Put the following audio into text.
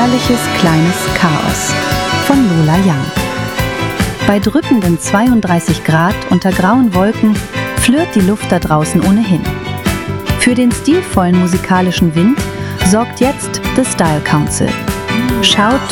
herrliches kleines Chaos von Lola Young. Bei drückenden 32 Grad unter grauen Wolken flirrt die Luft da draußen ohnehin. Für den stilvollen musikalischen Wind sorgt jetzt The Style Council. Schaut